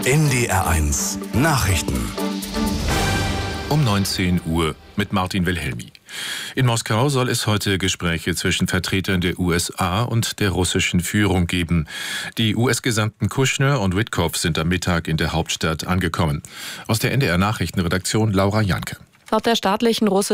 NDR1 Nachrichten. Um 19 Uhr mit Martin Wilhelmi. In Moskau soll es heute Gespräche zwischen Vertretern der USA und der russischen Führung geben. Die US-Gesandten Kushner und Witkoff sind am Mittag in der Hauptstadt angekommen. Aus der NDR Nachrichtenredaktion Laura Janke. Laut der staatlichen russischen